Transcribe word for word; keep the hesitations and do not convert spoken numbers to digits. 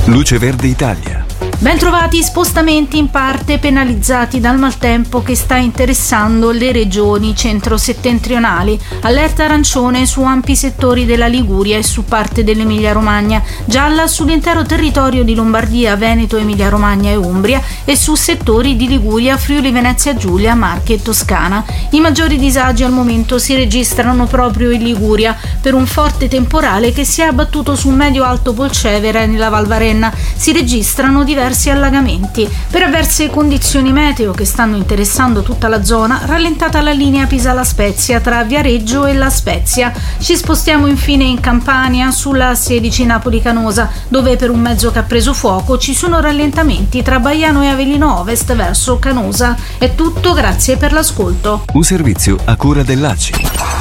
Luce Verde Italia. Bentrovati. Spostamenti in parte penalizzati dal maltempo che sta interessando le regioni centro-settentrionali. Allerta arancione su ampi settori della Liguria e su parte dell'Emilia-Romagna, gialla sull'intero territorio di Lombardia, Veneto, Emilia-Romagna e Umbria e su settori di Liguria, Friuli, Venezia Giulia, Marche e Toscana. I maggiori disagi al momento si registrano proprio in Liguria per un forte temporale che si è abbattuto sul medio-alto Polcevera e nella Val Varenna. Si registrano diversi allagamenti. Per avverse condizioni meteo che stanno interessando tutta la zona, rallentata la linea Pisa-La Spezia tra Viareggio e La Spezia. Ci spostiamo infine in Campania sulla A sedici Napoli-Canosa, dove per un mezzo che ha preso fuoco ci sono rallentamenti tra Baiano e Avellino Ovest verso Canosa. È tutto, grazie per l'ascolto. Un servizio a cura dell'A C I.